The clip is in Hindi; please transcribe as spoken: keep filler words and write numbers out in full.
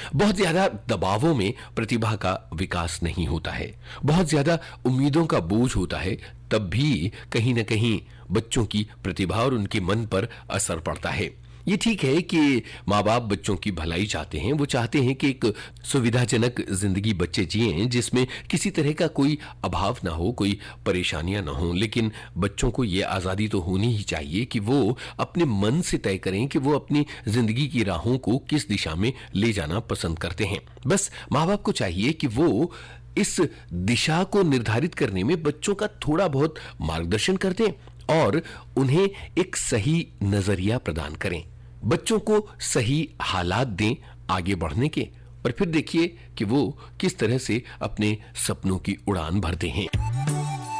बहुत ज्यादा दबावों में प्रतिभा का विकास नहीं होता है, बहुत ज्यादा उम्मीदों का बोझ होता है, तब भी कहीं ना कहीं बच्चों की प्रतिभा और उनके मन पर असर पड़ता है। ये ठीक है कि माँ बाप बच्चों की भलाई चाहते हैं, वो चाहते हैं कि एक सुविधाजनक जिंदगी बच्चे जिएं जिसमें किसी तरह का कोई अभाव ना हो, कोई परेशानियां ना हो, लेकिन बच्चों को ये आज़ादी तो होनी ही चाहिए कि वो अपने मन से तय करें कि वो अपनी जिंदगी की राहों को किस दिशा में ले जाना पसंद करते हैं। बस माँ बाप को चाहिए कि वो इस दिशा को निर्धारित करने में बच्चों का थोड़ा बहुत मार्गदर्शन कर दें और उन्हें एक सही नजरिया प्रदान करें, बच्चों को सही हालात दें आगे बढ़ने के, और फिर देखिए कि वो किस तरह से अपने सपनों की उड़ान भरते हैं।